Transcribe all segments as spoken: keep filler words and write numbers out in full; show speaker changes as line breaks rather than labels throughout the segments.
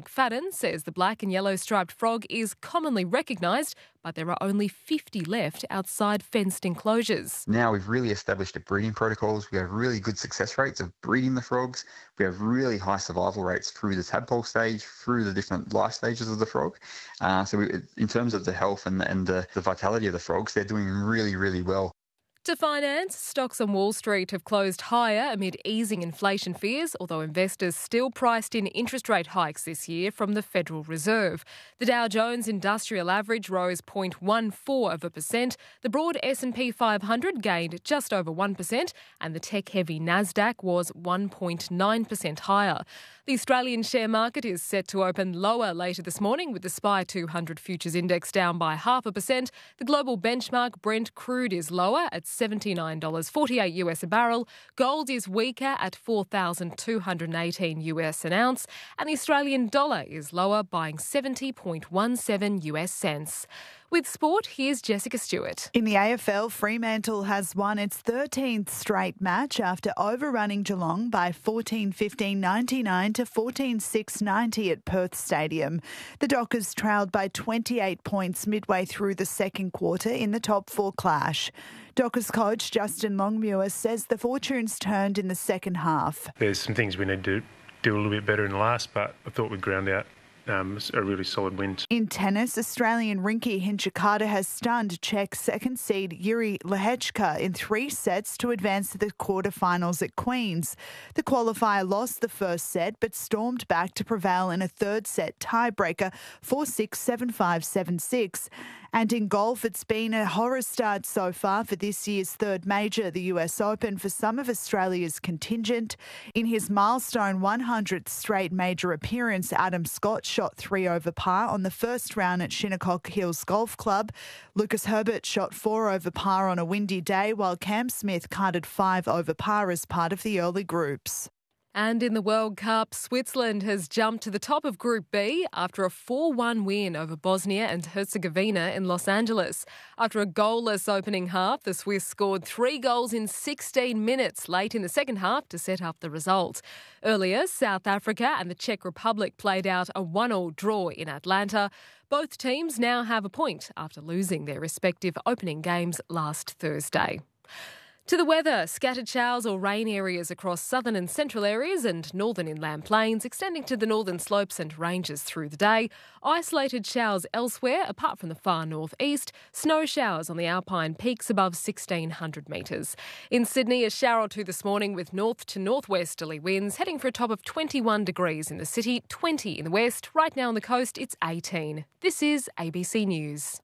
McFadden says the black and yellow striped frog is commonly recognised, but there are only fifty left outside fenced enclosures.
Now we've really established the breeding protocols. We have really good success rates of breeding the frogs. We have really high survival rates through the tadpole stage, through the different life stages of the frog. Uh, so we, in terms of the health and, and the, the vitality of the frogs, they're doing really, really well.
To finance, stocks on Wall Street have closed higher amid easing inflation fears, although investors still priced in interest rate hikes this year from the Federal Reserve. The Dow Jones Industrial Average rose zero point one four of a percent, the broad S and P five hundred gained just over one percent, and the tech-heavy Nasdaq was one point nine percent higher. The Australian share market is set to open lower later this morning, with the S P Y two hundred futures index down by half a percent. The global benchmark Brent crude is lower at seventy-nine dollars forty-eight US a barrel. Gold is weaker at four thousand two hundred eighteen US an ounce, and the Australian dollar is lower, buying seventy point one seven US cents. With sport, here's Jessica Stewart.
In the A F L, Fremantle has won its thirteenth straight match after overrunning Geelong by fourteen fifteen ninety-nine to fourteen six ninety at Perth Stadium. The Dockers trailed by twenty-eight points midway through the second quarter in the top four clash. Dockers coach Justin Longmuir says the fortunes turned in the second half.
There's some things we need to do a little bit better in the last, but I thought we'd ground out Um, a really solid win.
In tennis, Australian Rinky Hinchikata has stunned Czech second seed Yuri Lehechka in three sets to advance to the quarterfinals at Queen's. The qualifier lost the first set but stormed back to prevail in a third set tiebreaker four six, seven five, seven six. And in golf, it's been a horror start so far for this year's third major, the U S Open, for some of Australia's contingent. In his milestone one hundredth straight major appearance, Adam Scott shot three over par on the first round at Shinnecock Hills Golf Club. Lucas Herbert shot four over par on a windy day, while Cam Smith carded five over par as part of the early groups.
And in the World Cup, Switzerland has jumped to the top of Group B after a four one win over Bosnia and Herzegovina in Los Angeles. After a goalless opening half, the Swiss scored three goals in sixteen minutes late in the second half to set up the result. Earlier, South Africa and the Czech Republic played out a one all draw in Atlanta. Both teams now have a point after losing their respective opening games last Thursday. To the weather, scattered showers or rain areas across southern and central areas and northern inland plains, extending to the northern slopes and ranges through the day. Isolated showers elsewhere, apart from the far northeast. Snow showers on the alpine peaks above sixteen hundred metres. In Sydney, a shower or two this morning with north to northwesterly winds, heading for a top of twenty-one degrees in the city, twenty in the west. Right now on the coast, it's eighteen. This is A B C News.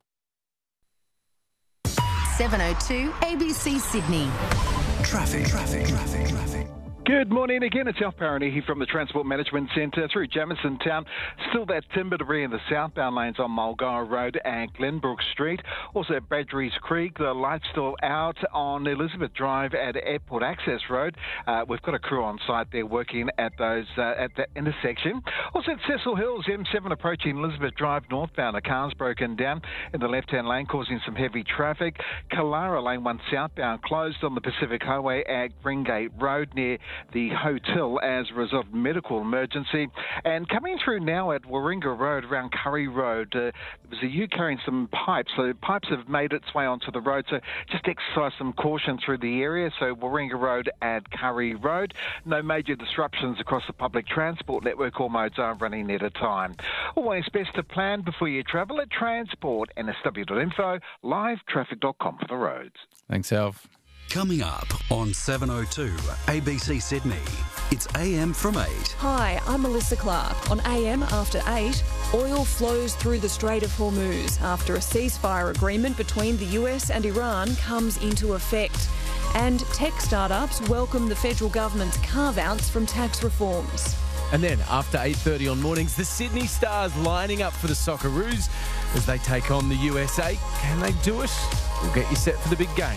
seven oh two A B C Sydney.
Traffic. Traffic. Traffic. Traffic.
Good morning again. It's Alf Parony here from the Transport Management Centre through Jamison Town. Still that timber debris in the southbound lanes on Mulgoa Road and Glenbrook Street. Also at Badgerys Creek, the light's still out on Elizabeth Drive at Airport Access Road. Uh, we've got a crew on site there working at those uh, at that intersection. Also at Cecil Hills, M seven approaching Elizabeth Drive northbound. A car's broken down in the left-hand lane, causing some heavy traffic. Kalara Lane one southbound closed on the Pacific Highway at Gringate Road near the hotel as a result of medical emergency. And coming through now at Warringah Road around Curry Road, uh, there was a ute carrying some pipes. So pipes have made its way onto the road, so just exercise some caution through the area. So Warringah Road at Curry Road. No major disruptions across the public transport network. All modes are running at a time. Always best to plan before you travel at Transport. N S W dot info, live traffic dot com for the roads.
Thanks, Alf.
Coming up on seven oh two A B C Sydney, it's A M from eight.
Hi, I'm Melissa Clark. On A M after eight, oil flows through the Strait of Hormuz after a ceasefire agreement between the U S and Iran comes into effect. And tech startups welcome the federal government's carve-outs from tax reforms.
And then after eight thirty on mornings, the Sydney Stars lining up for the Socceroos as they take on the U S A. Can they do it? We'll get you set for the big game.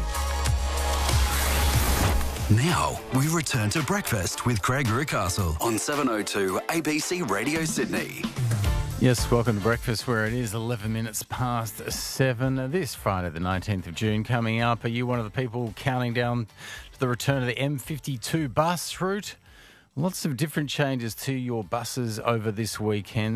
Now, we return to breakfast with Craig Rucastle on seven oh two A B C Radio Sydney.
Yes, welcome to breakfast where it is eleven minutes past seven. This Friday the nineteenth of June coming up. Are you one of the people counting down to the return of the M fifty-two bus route? Lots of different changes to your buses over this weekend.